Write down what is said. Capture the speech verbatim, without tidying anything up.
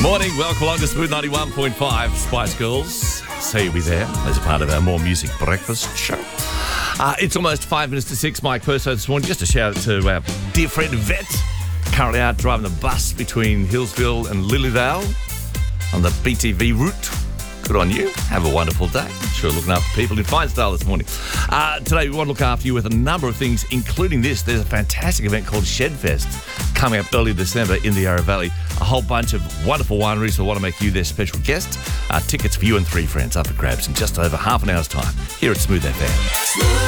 Morning, welcome along to Smooth ninety-one point five. Spice Girls, see you be there as a part of our More Music Breakfast show. Uh, it's almost five minutes to six. Mike Perso this morning. Just a shout out to our dear friend Vet, currently out driving the bus between Hillsville and Lilydale on the B T V route. Good on you. Have a wonderful day. Sure looking after people in fine style this morning. Uh, today we want to look after you with a number of things, including this. There's a fantastic event called Shedfest coming up early December in the Yarra Valley. A whole bunch of wonderful wineries will want to make you their special guest. Uh, tickets for you and three friends up for grabs in just over half an hour's time here at Smooth F M.